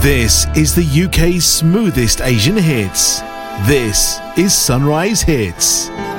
This is the UK's smoothest Asian hits. This is Sunrise Hits.